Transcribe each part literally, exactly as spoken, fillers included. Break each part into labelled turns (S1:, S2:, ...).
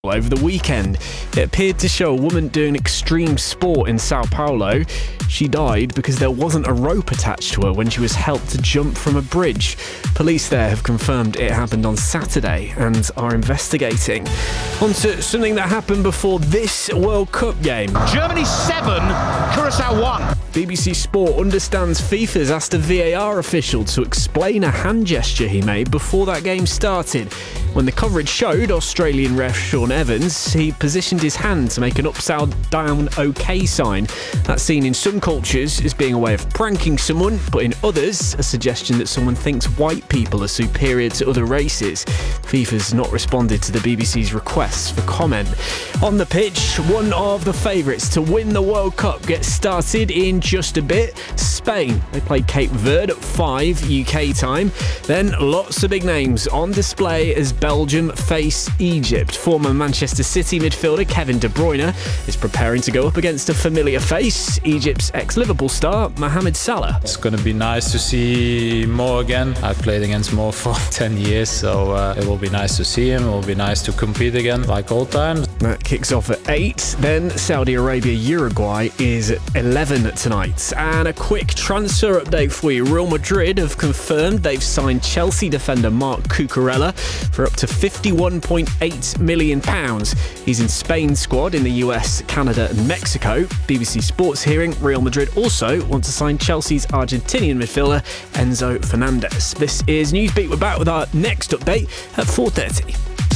S1: Over the weekend, it appeared to show a woman doing extreme sport in Sao Paulo. She died because there wasn't a rope attached to her when she was helped to jump from a bridge. Police there have confirmed it happened on Saturday and are investigating. On to something that happened before this World Cup game.
S2: Germany seven, Curacao one.
S1: B B C Sport understands FIFA's asked a V A R official to explain a hand gesture he made before that game started. When the coverage showed Australian ref Sean Evans, he positioned his hand to make an upside-down OK sign. That's seen in some cultures as being a way of pranking someone, but in others, a suggestion that someone thinks white people are superior to other races. FIFA's not responded to the B B C's requests for comment. On the pitch, one of the favourites to win the World Cup gets started in just a bit. Spain. They play Cape Verde at five U K time. Then lots of big names on display as Belgium face Egypt. Former Manchester City midfielder Kevin De Bruyne is preparing to go up against a familiar face, Egypt's ex-Liverpool star Mohamed Salah.
S3: It's going to be nice to see Mo again. I've played against Mo for ten years, so uh, it will be nice to see him. It will be nice to compete again, like old times.
S1: That kicks off at eight. Then Saudi Arabia-Uruguay is at eleven tonight. And a quick transfer update for you. Real Madrid have confirmed they've signed Chelsea defender Marc Cucurella for up to fifty-one point eight million pounds. He's in Spain's squad in the U S, Canada and Mexico. B B C Sports hearing Real Madrid also want to sign Chelsea's Argentinian midfielder Enzo Fernandez. This is Newsbeat. We're back with our next update at four thirty.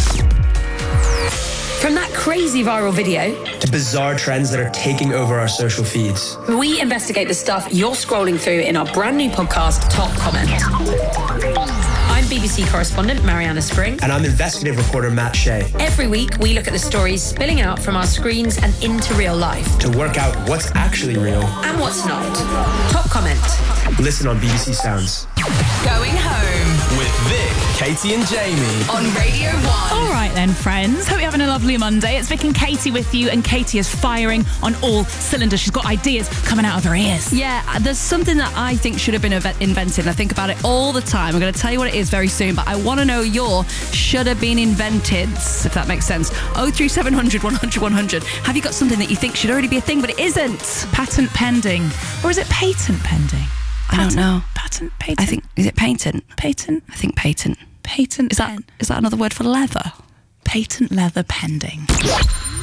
S4: From that crazy viral video
S5: to bizarre trends that are taking over our social feeds,
S4: we investigate the stuff you're scrolling through in our brand new podcast, Top Comment. I'm B B C correspondent Mariana Spring.
S5: And I'm investigative reporter Matt Shea.
S4: Every week, we look at the stories spilling out from our screens and into real life
S5: to work out what's actually real
S4: and what's not. Top Comment.
S5: Listen on B B C Sounds.
S6: Going home
S7: with Vic, Katie and Jamie
S6: on Radio one.
S8: All right then, friends. Hope you're having a lovely Monday. It's Vic and Katie with you, and Katie is firing on all cylinders. She's got ideas coming out of her ears.
S9: Yeah, there's something that I think should have been invented. I think about it all the time. I'm going to tell you what it is very soon, but I want to know your should have been invented, if that makes sense. oh three seven hundred, one hundred, one hundred. Have you got something that you think should already be a thing, but it isn't?
S8: Patent pending. Or is it patent pending?
S9: I don't know.
S8: Patent, patent.
S9: I think, is it patent?
S8: Patent?
S9: I think patent.
S8: Patent
S9: Is that, is that another word for leather?
S8: Patent leather pending.